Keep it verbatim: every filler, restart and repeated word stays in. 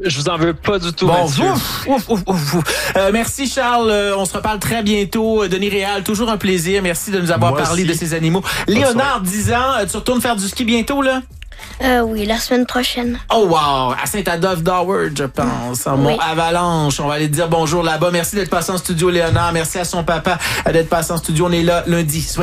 Je vous en veux pas du tout, Bon, Mathieu. ouf, ouf, ouf, ouf, ouf. Euh, merci Charles, euh, on se reparle très bientôt. Denis Réal, toujours un plaisir. Merci de nous avoir Moi parlé aussi. de ces animaux. Léonard, dix ans, euh, tu retournes faire du ski bientôt, là? Euh, oui, la semaine prochaine. Oh wow, à Saint-Adolphe-d'Howard, je pense. En Mont Oui. Avalanche. On va aller te dire bonjour là-bas. Merci d'être passé en studio, Léonard. Merci à son papa d'être passé en studio. On est là lundi.